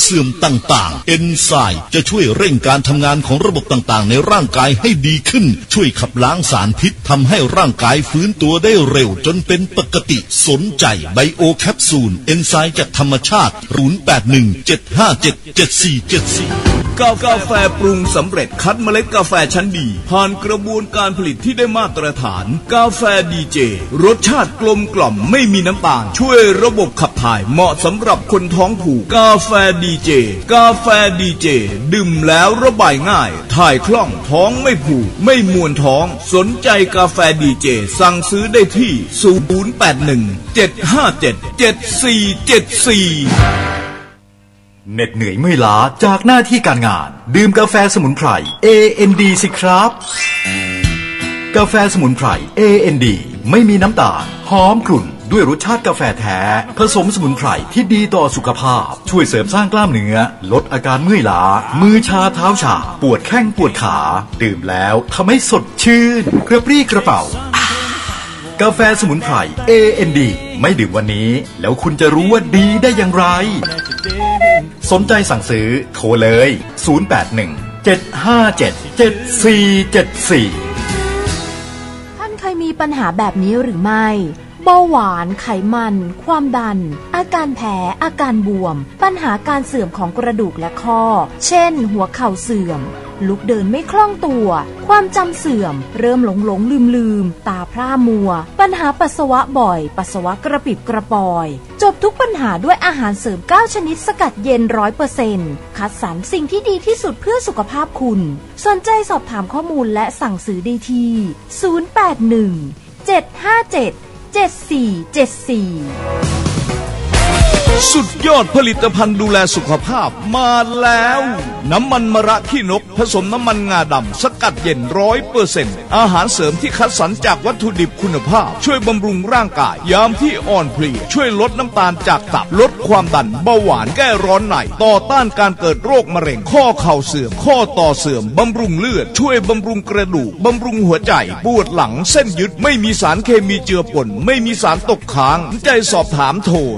เสื่อมต่างๆเอนไซม์จะช่วยเร่งการทำงานของระบบต่างๆในร่างกายให้ดีขึ้นช่วยขับล้างสารพิษทำให้ร่างกายฟื้นตัวได้เร็วจนเป็นปกติสนใจไบโอแคปซูลเอนไซม์จากธรรมชาติ0817577474 กาแฟปรุงสำเร็จคัดเมล็ดกาแฟชั้นดีผ่านกระบวนการผลิตที่ได้มาตรฐานกาแฟดีเจรสชาติกลมกล่อมไม่มีน้ำตาลช่วยระบบขับถ่ายเหมาะสำหรับคนท้องผูกกาแฟดีเจดื่มแล้วระบายง่ายถ่ายคล่องท้องไม่ผูกไม่มวนท้องสนใจกาแฟดีเจสั่งซื้อได้ที่0817577474 เหน็ดเหนื่อยเมื่อยล้าจากหน้าที่การงานดื่มกาแฟสมุนไพร AND สิครับกาแฟสมุนไพร AND ไม่มีน้ำตาลหอมกลุ่นด้วยรสชาติกาแฟแท้ผสมสมุนไพรที่ดีต่อสุขภาพช่วยเสริมสร้างกล้ามเนื้อลดอาการเมื่อยล้ามือชาเท้าชาปวดแข้งปวดขาดื่มแล้วทำให้สดชื่นกระปรี้กระเป๋ากาแฟสมุนไพร AND ไม่ดื่มวันนี้แล้วคุณจะรู้ว่าดีได้อย่างไรสนใจสั่งซื้อโทรเลย0817577474 ท่านเคยมีปัญหาแบบนี้หรือไม่เบาหวานไขมันความดันอาการแพ้อาการบวมปัญหาการเสื่อมของกระดูกและข้อเช่นหัวเข่าเสื่อมลุกเดินไม่คล่องตัวความจำเสื่อมเริ่มหลงลืมตาพร่ามัวปัญหาปัสสาวะบ่อยปัสสาวะกระปิดกระปอยจบทุกปัญหาด้วยอาหารเสริม9ชนิดสกัดเย็น 100% คัดสรรสิ่งที่ดีที่สุดเพื่อสุขภาพคุณสนใจสอบถามข้อมูลและสั่งซื้อได้ที่0817577474 สุดยอดผลิตภัณฑ์ดูแลสุขภาพมาแล้วน้ำมันมะระขี้นกผสมน้ำมันงาดำสกัดเย็น 100% อาหารเสริมที่คัดสรรจากวัตถุดิบคุณภาพช่วยบำรุงร่างกายยามที่อ่อนเพลียช่วยลดน้ำตาลจากตับลดความดันเบาหวานแก้ร้อนในต่อต้านการเกิดโรคมะเร็งข้อเข่าเสื่อมข้อต่อเสื่อมบำรุงเลือดช่วยบำรุงกระดูกบำรุงหัวใจปวดหลังเส้นยึดไม่มีสารเคมีเจือปนไม่มีสารตกค้างใจสอบถามโทร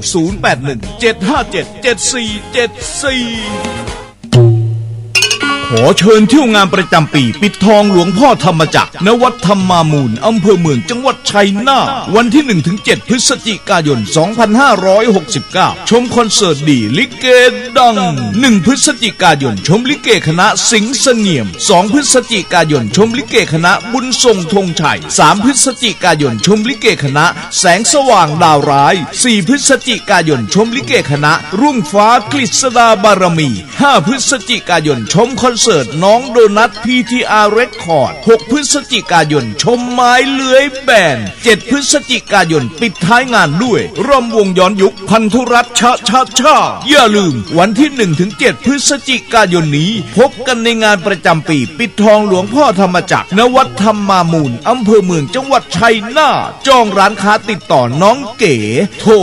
0817577474ขอเชิญเที่ยวงานประจำปีปิดทองหลวงพ่อธรรมจักรณวัดธรรมามูลอำเภอเมืองจังหวัดชัยนาทวันที่ 1-7 พฤศจิกายน 2569 ชมคอนเสิร์ตดีลิเกดัง 1 พฤศจิกายนชมลิเกคณะสิงห์เสงี่ยม 2 พฤศจิกายนชมลิเกคณะบุญทรงธงชัย 3 พฤศจิกายนชมลิเกคณะแสงสว่างดาวร้าย 4 พฤศจิกายนชมลิเกคณะรุ่งฟ้ากฤษฎาบารมี 5 พฤศจิกายนชมคอนเสิร์ตน้องโดนัท PTR Record 6 พฤศจิกายนชมไม้เลื้อยแบน 7 พฤศจิกายนปิดท้ายงานด้วยร่วมวงย้อนยุคพันธุรัตน์ชาอย่าลืมวันที่ 1-7 พฤศจิกายนนี้พบกันในงานประจำปีปิดทองหลวงพ่อธรรมจักรณวัดธรรมามูลอำเภอเมืองจังหวัดชัยนาทจองร้านค้าติดต่อน้องเก๋โทร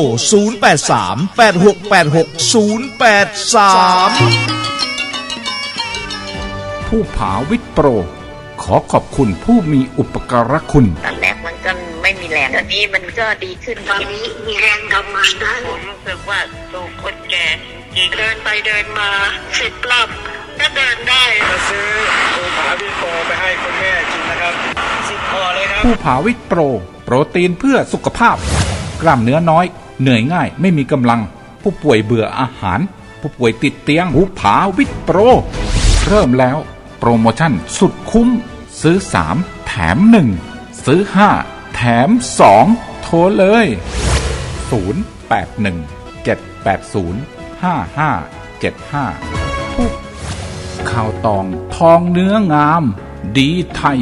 0838686083 ผู้ผาวิทย์โปรขอขอบคุณผู้มีอุปการะคุณตอนแรกมันก็ไม่มีแรงตอนนี้มันก็ดีขึ้นตอนนี้มีแรงทำงานได้ผมรู้สึกว่าสู้คนแก่เดินไปเดินมา10 รอบก็เดินได้มาซื้อผู้ผาวิทย์โปรไปให้คุณแม่กินนะครับ10 ห่อเลยครับผู้ผาวิทย์โปรโปรตีนเพื่อสุขภาพกล้ามเนื้อน้อยเหนื่อยง่ายไม่มีกำลังผู้ป่วยเบื่ออาหารผู้ป่วยติดเตียงผู้ผาวิทย์โปรเริ่มแล้วโปรโมชั่นสุดคุ้มซื้อ3แถม1ซื้อ5แถม2โทรเลย0817805575ผู้ข้าวตองทองเนื้องามดีไทย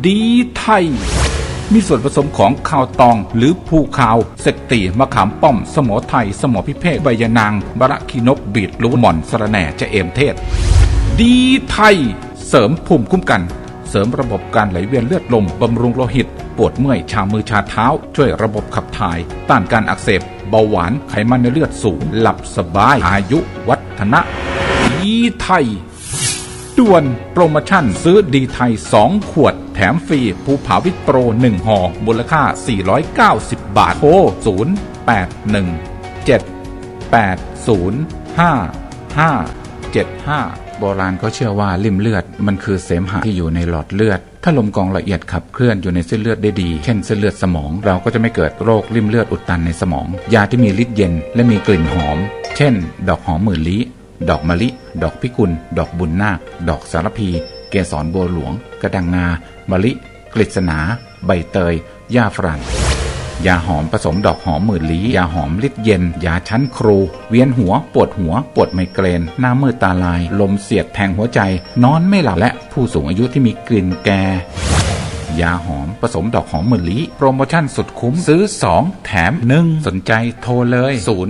มีส่วนผสมของข้าวตองหรือภูขาวเสกตีมะขามป้อมสมอไทยสมอพิเภกใบยะนางบะระขีนกบีทลูกหม่อนสะระแหน่จะเอมเทศดีไทยเสริมภูมิคุ้มกันเสริมระบบการไหลเวียนเลือดลมบำรุงโลหิตปวดเมื่อยชามือชาเท้าช่วยระบบขับถ่ายต้านการอักเสบเบาหวานไขมันในเลือดสูงหลับสบายอายุวัฒนะดีไทยด่วนโปรโมชั่นซื้อดีไทย2 ขวดแถมฟรีภูผาวิทย์โปร1 ห่อมูลค่า490 บาทโทร0817805555 โบราณก็เชื่อว่าลิ่มเลือดมันคือเสมหะที่อยู่ในหลอดเลือดถ้าลมกรองละเอียดขับเคลื่อนอยู่ในเส้นเลือดได้ดีเช่นเส้นเลือดสมองเราก็จะไม่เกิดโรคลิ่มเลือดอุดตันในสมองยาที่มีฤทธิ์เย็นและมีกลิ่นหอมเช่นดอกหอมหมื่นลี้ดอกมะลิดอกพิกุลดอกบุญนาคดอกสารพีเกสรบัวหลวงกระดังงามะลิกฤษณาใบเตยหญ้าฝรั่งยาหอมผสมดอกหอมหมื่นลี้ยาหอมฤทธิ์เย็นยาชั้นครูเวียนหัวปวดไมเกรนหน้ามืดตาลายลมเสียดแทงหัวใจนอนไม่หลับและผู้สูงอายุที่มีกลิ่นแก่ยาหอมผสมดอกหอมหมื่นลี้โปรโมชั่นสุดคุ้มซื้อ2แถม1สนใจโทรเลย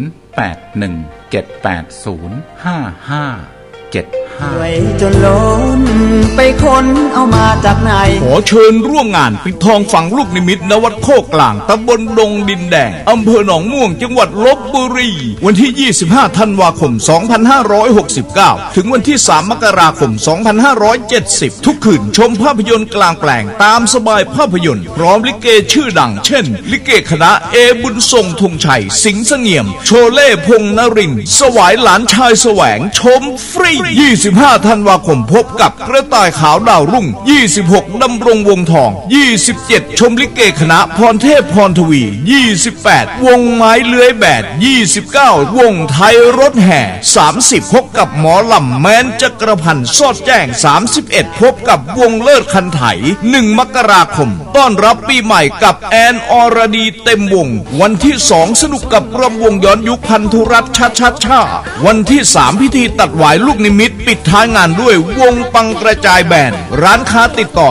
0817805575 จนล้นไปค้นเอามาจากไหนขอเชิญร่วมงานปิดทองฝังลูกนิมิตณวัดโคกลางตำบลดงดินแดงอำเภอหนองม่วงจังหวัดลพบุรีวันที่25ธันวาคม2569ถึงวันที่3มกราคม2570ทุกคืนชมภาพยนตร์กลางแปลงตามสบายภาพยนตร์พร้อมลิเกชื่อดังเช่นลิเกคณะเอบุญทรงธงชัยสิงห์เสงี่ยมโชเล่พงษ์นรินทร์สวายหลานชายแสวงชมฟรี25ธันวาคมพบกับกระต่ายขาวดาวรุ่ง26ดำรงวงทอง27ชมลิเกคณะพรเทพพรทวี28วงไม้เลื้อยแบด29วงไทยรถแห่30พบกับหมอลำแมนจักรพันธ์สอดแจ้ง31พบกับวงเลิศคันไถ1มกราคมต้อนรับปีใหม่กับแอนอรดีเต็มวงวันที่2สนุกกับรำวงย้อนยุคพันธุรัตน์ชาวันที่3พิธีตัดหวายลูกนิมิตปิดท้ายงานด้วยวงปังกระจายแบนด์ร้านค้าติดต่อ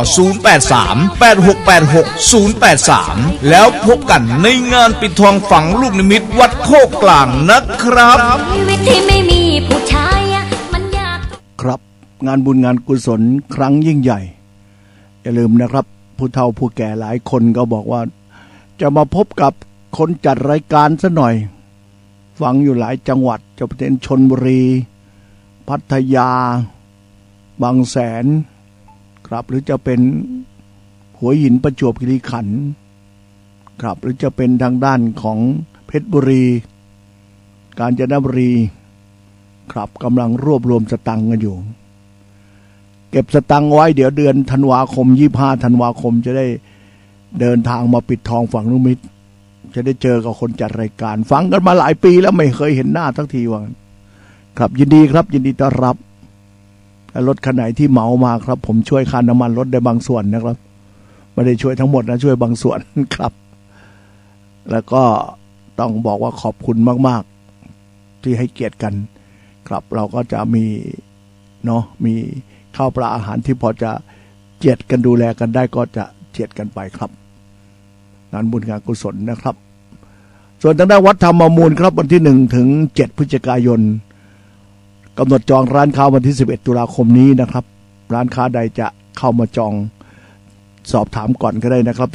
0838686083แล้วพบกันในงานปิดทองฝังลูกนิมิตวัดโคกกลางนะครับชีวิตที่ไม่มีผู้ชายมันยากครับงานบุญงานกุศลครั้งยิ่งใหญ่อย่าลืมนะครับผู้เฒ่าผู้แก่หลายคนก็บอกว่าจะมาพบกับคนจัดรายการซะหน่อยฟังอยู่หลายจังหวัดจะเป็นชลบุรีพัทยาบางแสนครับหรือจะเป็นหัวหินประจวบคีรีขันธ์ครับหรือจะเป็นทางด้านของเพชรบุรีกาญจนบุรีครับกำลังรวบรวมสตังค์กันอยู่เก็บสตังค์ไว้เดี๋ยวเดือนธันวาคม25ธันวาคมจะได้เดินทางมาปิดทองฝังลูกนิมิตจะได้เจอกับคนจัดรายการฟังกันมาหลายปีแล้วไม่เคยเห็นหน้าสักทีว่าครับยินดีครับยินดีต้อนรับรถคันไหนที่เหมามาครับผมช่วยค่าน้ำมันรถได้บางส่วนนะครับไม่ได้ช่วยทั้งหมดนะช่วยบางส่วนครับแล้วก็ต้องบอกว่าขอบคุณมากๆที่ให้เกียรติกันครับเราก็จะมีเนาะมีข้าวปลาอาหารที่พอจะเจียดกันดูแลกันได้ก็จะเจียดกันไปครับงานบุญงานกุศลนะครับส่วนทางด้านวัดธรรมมูลครับวันที่1ถึง7พฤศจิกายนกำหนดจองร้านค้าวันที่11ตุลาคมนี้นะครับร้านค้าใดจะเข้ามาจองสอบถามก่อนก็ได้นะครับ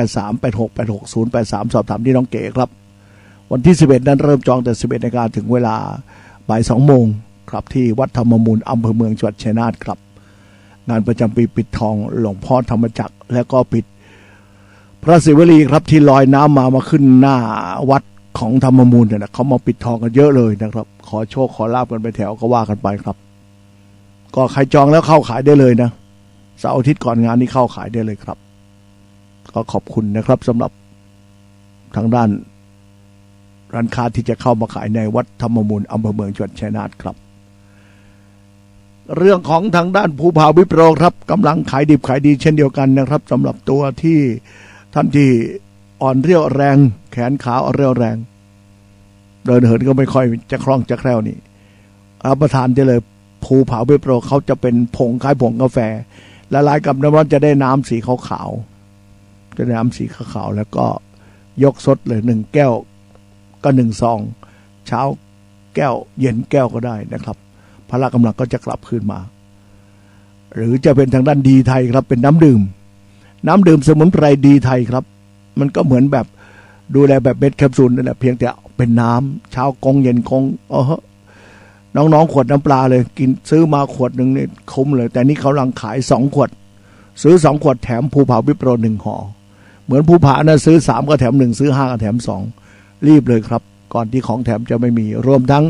0838686083สอบถามที่น้องเก๋ครับวันที่11นั้นเริ่มจองแต่ 11:00 นถึงเวลาบ่าย 2 โมงครับที่วัดธรรมมูลอำเภอเมืองจังหวัดชัยนาทครับงานประจำปีปิดทองหลวงพ่อธรรมจักรและก็ปิดพระศิวลีครับที่ลอยน้ำมาขึ้นหน้าวัดของธรรมมูลเนี่ยนะเขามาปิดทองกันเยอะเลยนะครับขอโชคขอลาภกันไปแถวก็ว่ากันไปครับก็ใครจองแล้วเข้าขายได้เลยนะเสาร์อาทิตย์ก่อนงานนี้เข้าขายได้เลยครับก็ขอบคุณนะครับสำหรับทางด้านร้านค้าที่จะเข้ามาขายในวัดธรรมมูลอำเภอเมืองจังหวัดชัยนาทครับเรื่องของทางด้านภูผาวิปโรครับกำลังขายดิบขายดีเช่นเดียวกันนะครับสำหรับตัวที่ท่านที่อ่อนเรี่ยวแรงแขนขาอ่อนเรี่ยวแรงเดินเหินก็ไม่ค่อยจะคล่องจะแคล่วนี่รับประทานได้เลยภูผาวิปโรเขาจะเป็นผงคล้ายผงกาแฟละลายกับน้ำร้อนจะได้น้ำสีขาวๆจะได้น้ำสีขาวๆแล้วก็ยกซดเลย1แก้วก็1ซองเช้าแก้วเย็นแก้วก็ได้นะครับพละกำลังก็จะกลับคืนมาหรือจะเป็นทางด้านดีไทยครับเป็นน้ำดื่มสมุนไพรดีไทยครับมันก็เหมือนแบบดูแลแบบเม็ดแคปซูลนั่นแหละเพียงแต่เป็นน้ำเช้ากงเย็นกงน้องๆขวดน้ำปลาเลยกินซื้อมาขวดนึงนี่คุ้มเลยแต่นี่เขากำลังขาย2ขวดซื้อ2ขวดแถมภูผาวิปโร1ห่อเหมือนภูผานะซื้อ3ก็แถม1ซื้อ5ก็แถม2รีบเลยครับก่อนที่ของแถมจะไม่มีรวมทั้ง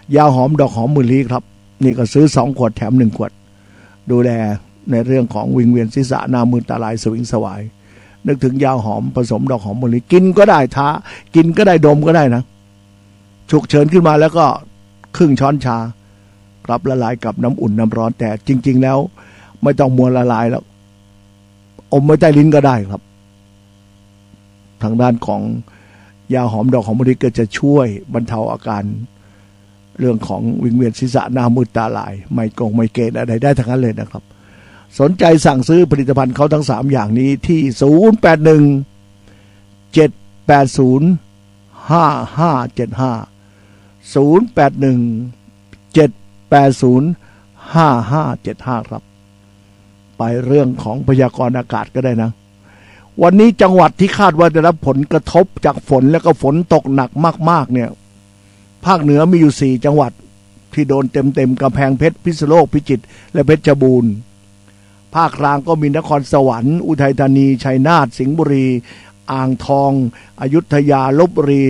ยาหอมดอกหอม10,000 ลี้ครับนี่ก็ซื้อ2 ขวดแถม1 ขวดดูแลในเรื่องของวิงเวียนศีรษะหน้ามืดตาลายสวิงสวายนึกถึงยาหอมผสมดอกหอม10,000 ลี้กินก็ได้ทากินก็ได้ดมก็ได้นะฉุกเฉินขึ้นมาแล้วก็ครึ่งช้อนชาครับละลายกับน้ำอุ่นน้ำร้อนแต่จริงๆแล้วไม่ต้องมัวละลายแล้วอมไว้ใต้ลิ้นก็ได้ครับทางด้านของยาหอมดอกหอมมะลิก็จะช่วยบรรเทาอาการเรื่องของวิงเวียนศีรษะหน้ามืดตาลายไมเกรนอะไรได้ทั้งนั้นเลยนะครับสนใจสั่งซื้อผลิตภัณฑ์เขาทั้ง3อย่างนี้ที่081-780-5575 ครับไปเรื่องของพยากรณ์อากาศก็ได้นะวันนี้จังหวัดที่คาดว่าจะรับผลกระทบจากฝนแล้วก็ฝนตกหนักมากๆเนี่ยภาคเหนือมีอยู่4 จังหวัดที่โดนเต็มกำแพงเพชรพิษณุโลกพิจิตรและเพชรบูรณ์ภาคกลางก็มีนครสวรรค์อุทัยธานีชัยนาทสิงห์บุรีอ่างทองอยุธยาลพบุรี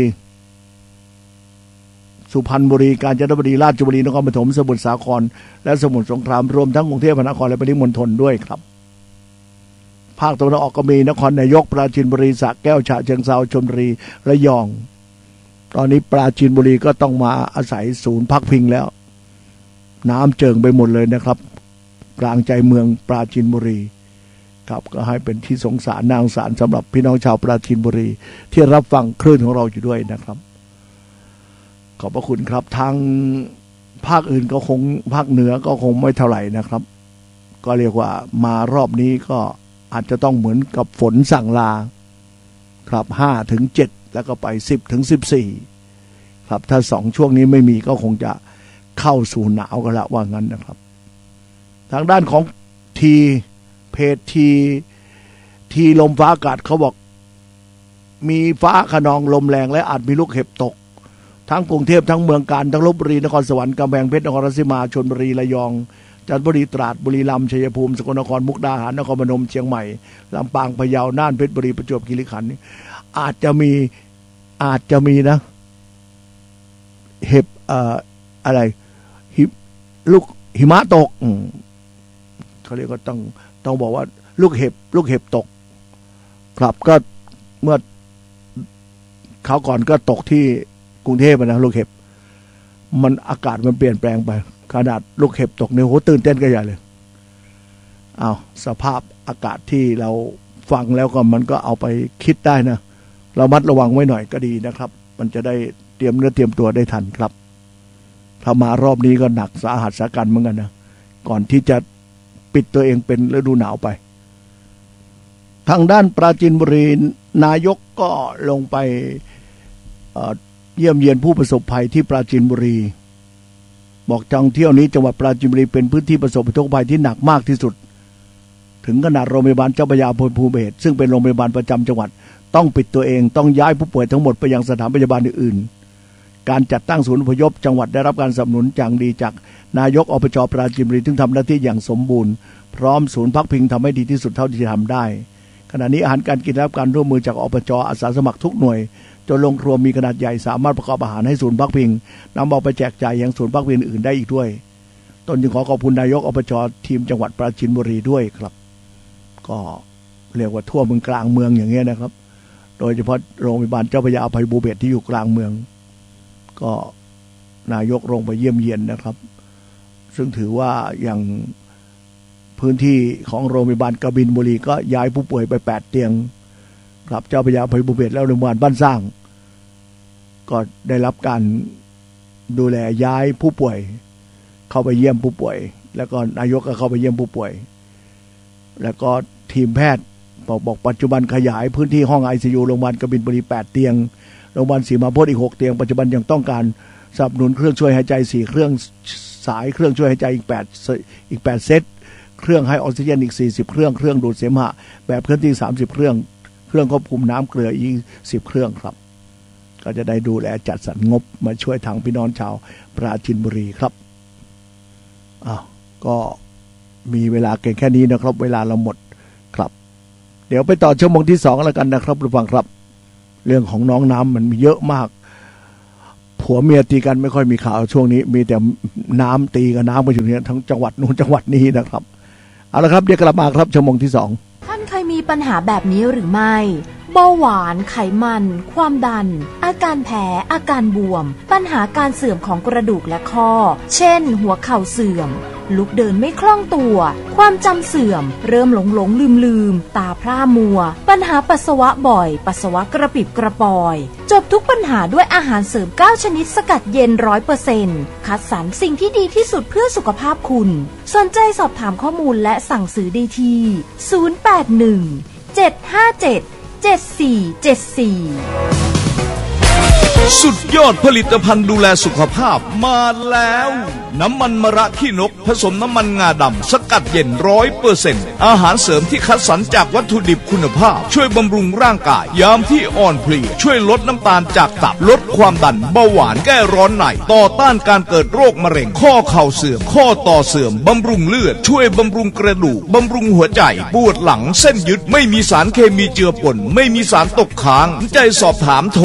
สุพรรณบุรีกาญจนบุรีราชบุรีนครปฐมสมุทรสาครและสมุทรสงครามรวมทั้งกรุงเทพมหานครและปริมณฑลด้วยครับภาคตะวันออกก็มีนครนายกปราจีนบุรีสระแก้วฉะเชิงเทราชลบุรีระยองตอนนี้ปราจีนบุรีก็ต้องมาอาศัยศูนย์พักพิงแล้วน้ำเจิ่งไปหมดเลยนะครับกลางใจเมืองปราจีนบุรีครับก็ให้เป็นที่สงสารน่าสงสารสำหรับพี่น้องชาวปราจีนบุรีที่รับฟังคลื่นของเราอยู่ด้วยนะครับขอบพระคุณครับทางภาคอื่นก็คงภาคเหนือก็คงไม่เท่าไหร่นะครับก็เรียกว่ามารอบนี้ก็อาจจะต้องเหมือนกับฝนสั่งลาครับ5-7แล้วก็ไป10-14ครับถ้า2 ช่วงนี้ไม่มีก็คงจะเข้าสู่หนาวกันละว่างั้นนะครับทางด้านของเพจทีลมฟ้าอากาศเขาบอกมีฟ้าคะนองลมแรงและอาจมีลูกเห็บตกทั้งกรุงเทพทั้งเมืองกาญทั้งลพบุรีนครสวรรค์กำแพงเพชรนครราชสีมาชลบุรีระยองจันทบุรีตราดบุรีรัมย์ชัยภูมิสกลนครมุกดาหารนครพนมเชียงใหม่ลำปางพะเยาน่านเพชรบุรีประจวบคีรีขันธ์อาจจะมีนะเห็บอะไรลูกหิมะตกเขาเรียกก็ต้องบอกว่าลูกเห็บตกครับก็เมื่อเขาก่อนก็ตกที่กรุงเทพนะลูกเห็บมันอากาศมันเปลี่ยนแปลงไปขนาดลูกเห็บตกเนี่ยโหตื่นเต้นกันใหญ่เลยเอาสภาพอากาศที่เราฟังแล้วก็มันก็เอาไปคิดได้นะเรามัดระวังไว้หน่อยก็ดีนะครับมันจะได้เตรียมเนื้อเตรียมตัวได้ทันครับถ้ามารอบนี้ก็หนักสาหัสสากันเหมือนกันนะก่อนที่จะปิดตัวเองเป็นฤดูหนาวไปทางด้านปราจีนบุรีนายกก็ลงไปเยี่ยมเยียนผู้ประสบภัยที่ปราจีนบุรีบอกท่องเที่ยวนี้จังหวัดปราจีนบุรีเป็นพื้นที่ประสบอุทกภัยที่หนักมากที่สุดถึงขนาดโรงพยาบาลเจ้าพระยาอภัยภูเบศรซึ่งเป็นโรงพยาบาลประจำจังหวัดต้องปิดตัวเองต้องย้ายผู้ป่วยทั้งหมดไปยังสถานพยาบาลอื่นๆการจัดตั้งศูนย์อพยพจังหวัดได้รับการสนับสนุนอย่างดีจากนายกอบจปราจีนบุรีซึ่งทำหน้าที่อย่างสมบูรณ์พร้อมศูนย์พักพิงทำให้ดีที่สุดเท่าที่จะทำได้ขณะนี้อาหารการกินได้รับการร่วมมือจากอบจอาสาสมัครทุกหน่วยจนโรงครัวมีขนาดใหญ่สามารถประกอบอาหารให้ศูนย์พักพิงนำเอาไปแจกจ่ายยังศูนย์พักพิงอื่นได้อีกด้วยตนจึงขอขอบคุณนายกอบจทีมจังหวัดปราจีนบุรีด้วยครับก็เรียกว่าทั่วเมืองกลางเมืองอย่างเงี้ยนะครับโดยเฉพาะโรงพยาบาลเจ้าพระยาอภัยภูเบศรที่อยู่กลางเมืองก็นายกลงไปเยี่ยมเยียนนะครับซึ่งถือว่าอย่างพื้นที่ของโรงพยาบาลกบินบุรีก็ย้ายผู้ป่วยไป8 เตียงครับเจ้าพระยาอภัยภูเบศรแล้วโรงพยาบาลบ้านสร้างก็ได้รับการดูแลย้ายผู้ป่วยเข้าไปเยี่ยมผู้ป่วยแล้วก็นายกก็เข้าไปเยี่ยมผู้ป่วยแล้วก็ทีมแพทย์บอกปัจจุบันขยายพื้นที่ห้อง ICU โรงพยาบาลกบินบุรี8 เตียงโรงพยาบาลศรีมหาโพธิ์อีก6 เตียงปัจจุบันยังต้องการสนับสนุนเครื่องช่วยหายใจ4 เครื่องสายเครื่องช่วยหายใจอีก8 เซตเครื่องให้ออกซิเจนอีก40 เครื่องเครื่องดูดเสมหะแบบเคลื่อนที่30 เครื่องควบคุมน้ำเกลืออีก10 เครื่องครับก็จะได้ดูแลจัดสรรงบมาช่วยทางพี่น้องชาวปราจีนบุรีครับก็มีเวลาเก่งแค่นี้นะครับเวลาเราหมดครับเดี๋ยวไปต่อชั่วโมงที่2แล้วกันนะครับทุกท่านครับเรื่องของน้องน้ำมันมีเยอะมากภูผัวเมียตีกันไม่ค่อยมีข่าวช่วงนี้มีแต่น้ำตีกับน้ำไปอยู่เนี่ยทั้งจังหวัดนู้นจังหวัดนี้นะครับเอาละครับเดี๋ยวกลับมาครับชั่วโมงที่2 ท่านเคยมีปัญหาแบบนี้หรือไม่เบาหวานไขมันความดันอาการแพ้อาการบวมปัญหาการเสื่อมของกระดูกและข้อเช่นหัวเข่าเสื่อมลุกเดินไม่คล่องตัวความจำเสื่อมเริ่มหลงลืมตาพร่ามัวปัญหาปัสสาวะบ่อยปัสสาวะกระปิบกระปอยจบทุกปัญหาด้วยอาหารเสริม9ชนิดสกัดเย็น 100% คัดสรรสิ่งที่ดีที่สุดเพื่อสุขภาพคุณสนใจสอบถามข้อมูลและสั่งซื้อได้ที่081 757 7474 สุดยอดผลิตภัณฑ์ดูแลสุขภาพมาแล้วน้ำมันมะระขี้นกผสมน้ำมันงาดำสกัดเย็น 100% อาหารเสริมที่คัดสรรจากวัตถุดิบคุณภาพช่วยบำรุงร่างกายยามที่อ่อนเพลียช่วยลดน้ำตาลจากตับลดความดันเบาหวานแก้ร้อนในต่อต้านการเกิดโรคมะเร็งข้อเข่าเสื่อมข้อต่อเสื่อมบำรุงเลือดช่วยบำรุงกระดูกบำรุงหัวใจปวดหลังเส้นยึดไม่มีสารเคมีเจือปนไม่มีสารตกค้างใจสอบถามโทร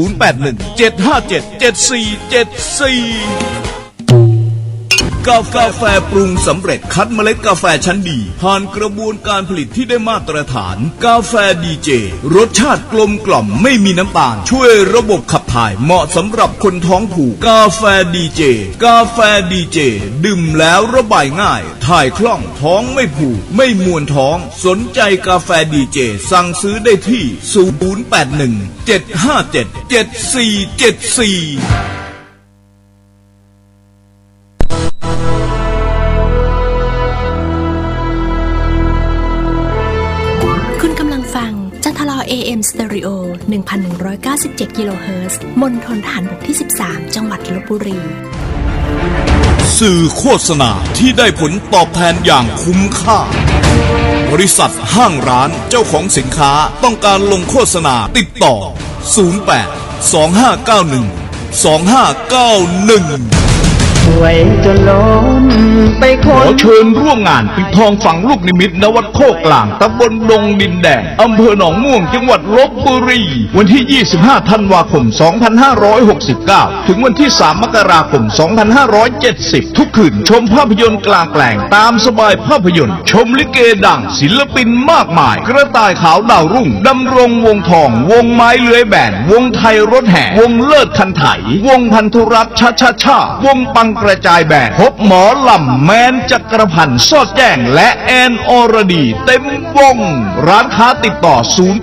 081-757-7474กาแฟปรุงสำเร็จคัดเมล็ดกาแฟชั้นดีผ่านกระบวนการผลิตที่ได้มาตรฐานกาแฟดีเจรสชาติกลมกล่อมไม่มีน้ำตาลช่วยระบบขับถ่ายเหมาะสำหรับคนท้องผูกกาแฟดีเจกาแฟดีเจดื่มแล้วระบายง่ายถ่ายคล่องท้องไม่ผูกไม่มวนท้องสนใจกาแฟดีเจสั่งซื้อได้ที่081-757-7474 จันทลอ AM Stereo 1197 กิโลเฮิรตซ์มณฑลทหารบกที่ 13 จังหวัดลพบุรีสื่อโฆษณาที่ได้ผลตอบแทนอย่างคุ้มค่าบริษัทห้างร้านเจ้าของสินค้าต้องการลงโฆษณาติดต่อ08-2591-2591 วยจนล้นไปขอเชิญร่วมงานปิดทองฝังลูกนิมิตณวัดโคกลางตำบลดงดินแดงอำเภอหนองม่วงจังหวัดลพบุรีวันที่25ธันวาคม2569ถึงวันที่3มกราคม2570ทุกคืนชมภาพยนตร์กลางแปลงตามสบายภาพยนตร์ชมลิเกดังศิลปินมากมายกระต่ายขาวดาวรุ่งดำรงวงทองวงไม้เลื้อยแบนวงไทยรถแห่วงเลิศคันไถวงพันธุรัตน์ชาวงปังกระจายแบนพบหมอลำแมนจักรพันธ์สอดแจ้งและแอนอรดีเต็มวงร้านค้าติดต่อ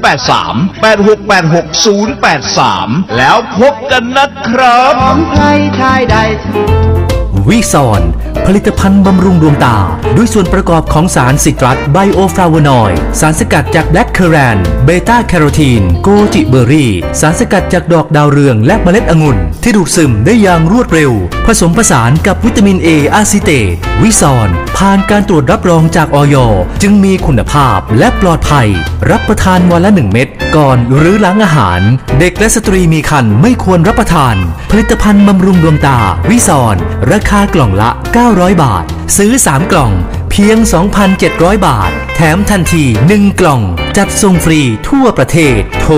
083-8686-083แล้วพบกันนะครับของใครชายใดวิซอนผลิตภัณฑ์บำรุงดวงตาด้วยส่วนประกอบของสารซิตรัสไบโอฟลาโวนอยด์สารสกัดจากแบล็คเคอแรนเบต้าแคโรทีนโกจิเบอร์รี่สารสกัดจากดอกดาวเรืองและเมล็ดองุ่นที่ดูดซึมได้อย่างรวดเร็วผสมผสานกับวิตามินเออะซิเตตวิซอนผ่านการตรวจรับรองจากอย.จึงมีคุณภาพและปลอดภัยรับประทานวันละ1 เม็ดก่อนหรือหลังอาหารเด็กและสตรีมีครรภ์ไม่ควรรับประทานผลิตภัณฑ์บำรุงดวงตาวิซอนราคากล่องละ900 บาทซื้อ3 กล่องเพียง 2,700 บาทแถมทันที1 กล่องจัดส่งฟรีทั่วประเทศโทร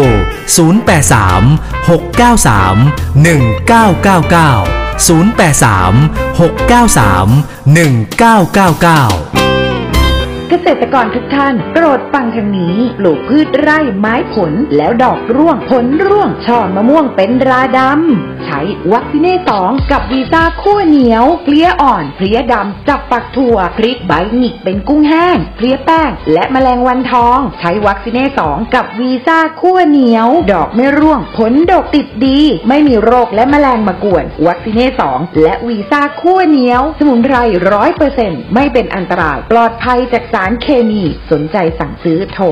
083-693-1999 เกษตรกรทุกท่านโปรดฟังทางนี้ปลูกพืชไร่ไม้ผลแล้วดอกร่วงผลร่วงช่อมะม่วงเป็นราดำใช้วัคซีเน่2กับวีซ่าคั่วเหนียวเพลี้ยอ่อนเพลี้ยดำจับปักถั่วพริกใบหงิกเป็นกุ้งแห้งเพลี้ยแป้งและแมลงวันทองใช้วัคซีเน่2กับวีซ่าคั่วเหนียวดอกไม่ร่วงผลดกติดดีไม่มีโรคและแมลงมากวนวัคซีเน่2และวีซ่าคั่วเหนียวสมุนไพร 100% ไม่เป็นอันตรายปลอดภัยจากสารเคมีสนใจสั่งซื้อโทร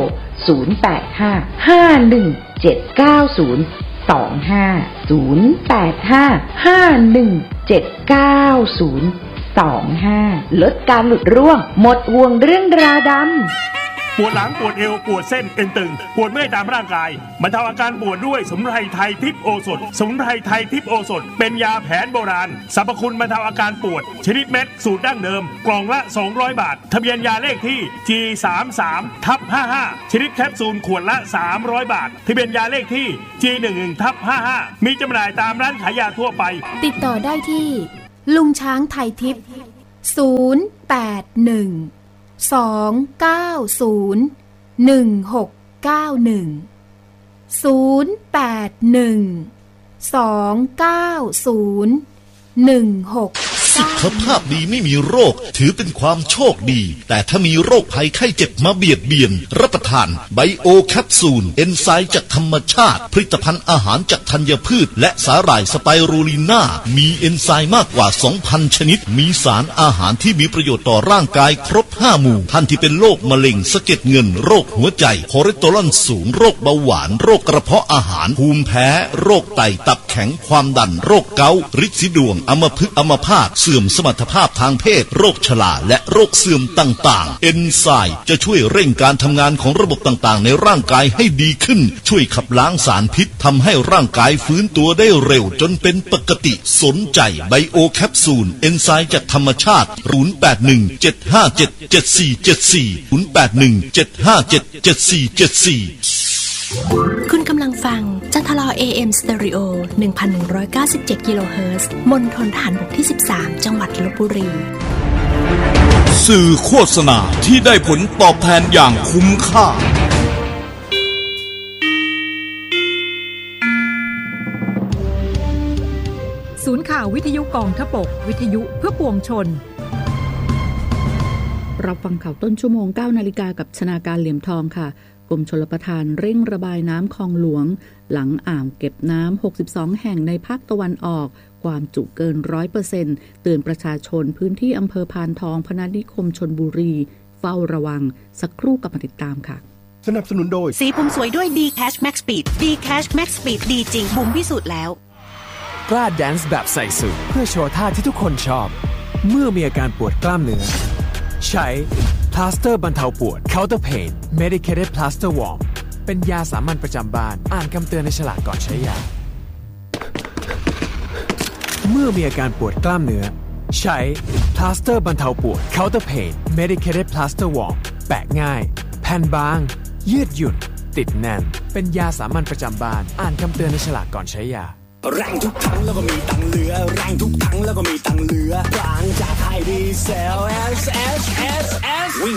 085-51-790-25 ลดการหลุดร่วงหมดห่วงเรื่องราดำปวดหลังปวดเอวปวดเส้นเอ็นตึงปวดเมื่อยตามร่างกายบรรเทาอาการปวดด้วยสมุนไพรไทยทิพย์โอสถสมุนไพรไทยทิพย์โอสถเป็นยาแผนโบราณสรรพคุณบรรเทาอาการปวดชนิดเม็ดสูตรดั้งเดิมกล่องละ200 บาททะเบียนยาเลขที่ G33/55 ชนิดแคปซูลขวดละ300 บาททะเบียนยาเลขที่ G11/55 มีจำหน่ายตามร้านขายยาทั่วไปติดต่อได้ที่ลุงช้างไทยทิพย์สุขภาพดีไม่มีโรคถือเป็นความโชคดีแต่ถ้ามีโรคภัยไข้เจ็บมาเบียดเบียนรับประทานไบโอแคปซูลเอนไซม์จากธรรมชาติผลิตภัณฑ์อาหารจากธัญพืชและสาหร่ายสไปรูลิน่ามีเอนไซม์มากกว่า 2,000 ชนิดมีสารอาหารที่มีประโยชน์ต่อร่างกายครบ5หมู่ท่านที่เป็นโรคมะเร็งสะเก็ดเงินโรคหัวใจคอเลสเตอรอลสูงโรคเบาหวานโรคกระเพาะอาหารภูมิแพ้โรคไตตับแข็งความดันโรคเกาต์ฤทธิ์สีดวงอัมพฤกษ์อัมพาตเสื่อมสมรรถภาพทางเพศโรคชราและโรคเสื่อมต่างๆเอนไซม์จะช่วยเร่งการทำงานของระบบต่างๆในร่างกายให้ดีขึ้นช่วยขับล้างสารพิษทำให้ร่างกายฟื้นตัวได้เร็วจนเป็นปกติสนใจไบโอแคปซูลเอนไซม์จากธรรมชาติ0817577474 คุณกำลังฟังจันทลอ AM Stereo 1197 กิโลเฮิรตซ์มณฑลทหารบกที่ 13 จังหวัดลพบุรีสื่อโฆษณาที่ได้ผลตอบแทนอย่างคุ้มค่าศูนย์ข่าววิทยุกองทพบกวิทยุเพื่อปวงชนรับฟังข่าวต้นชั่วโมง 9 นาฬิกากับชนาการเหลี่ยมทองค่ะกรมชลประทานเร่งระบายน้ำคลองหลวงหลังอ่างเก็บน้ำ62แห่งในภาคตะวันออกความจุเกิน 100% เตือนประชาชนพื้นที่อำเภอพานทองพนัสนิคมชลบุรีเฝ้าระวังสักครู่กลับมาติดตามค่ะสนับสนุนโดยสีผมสวยด้วย D-Cash Max Speed D-Cash Max Speed ดีจริงบุ๋มพิสูจน์แล้วกล้าแดนซ์แบบใส่สูทเพื่อโชว์ท่าที่ทุกคนชอบเมื่อมีอาการปวดกล้ามเนื้อใช้พลาสเตอร์บรรเทาปวด Counter Pain Medicated Plaster Warm เป็นยาสามัญประจำบ้านอ่านคำเตือนในฉลากก่อนใช้ยาเมื่อมีอาการปวดกล้ามเนื้อใช้พลาสเตอร์บรรเทาปวด Counter Pain Medicated Plaster Warm แปะง่ายแผ่นบางยืดหยุ่นติดแน่นเป็นยาสามัญประจำบ้านอ่านคำเตือนในฉลากก่อนใช้ยาแรงทุกครั้งแล้วก็มีตังเหลือแรงทุกครั้งแล้วก็มีตังเหลือบางจากไทยดีเซล S วิ่ง